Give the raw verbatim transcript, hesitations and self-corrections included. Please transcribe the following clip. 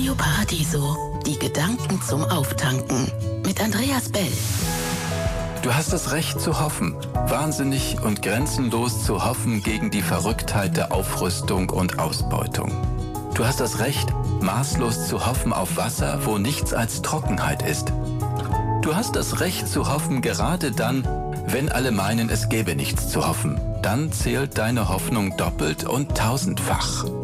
Radio Paradiso, die Gedanken zum Auftanken mit Andreas Bell. Du hast das Recht zu hoffen, wahnsinnig und grenzenlos zu hoffen gegen die Verrücktheit der Aufrüstung und Ausbeutung. Du hast das Recht, maßlos zu hoffen auf Wasser, wo nichts als Trockenheit ist. Du hast das Recht zu hoffen, gerade dann, wenn alle meinen, es gäbe nichts zu hoffen. Dann zählt deine Hoffnung doppelt und tausendfach.